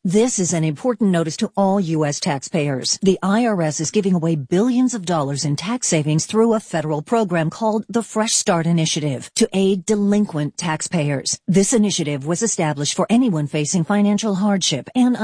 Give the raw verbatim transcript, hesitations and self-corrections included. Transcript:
This is an important notice to all U S taxpayers. The I R S is giving away billions of dollars in tax savings through a federal program called the Fresh Start Initiative to aid delinquent taxpayers. This initiative was established for anyone facing financial hardship and